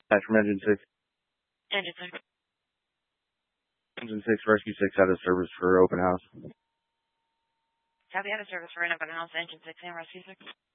Back from Engine 6. Engine 6. Engine 6, Rescue 6 out of service for open house. Copy, out of service for an open house, Engine 6 and Rescue 6.